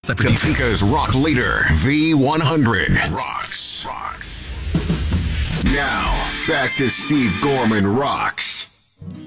Topeka's rock leader, V100. Rocks. Now, back to Steve Gorman Rocks.